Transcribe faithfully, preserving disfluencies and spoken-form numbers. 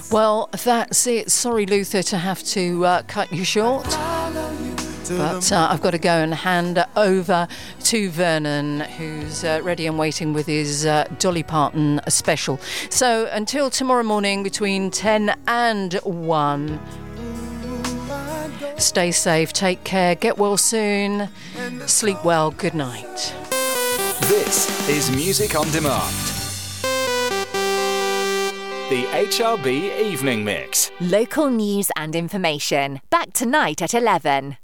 Well, that's it. Sorry, Luther, to have to uh, cut you short. But uh, I've got to go and hand over to Vernon, who's uh, ready and waiting with his uh, Dolly Parton special. So until tomorrow morning between ten and one, stay safe, take care, get well soon, sleep well, good night. This is Music on Demand. The H R B Evening Mix. Local news and information. Back tonight at eleven.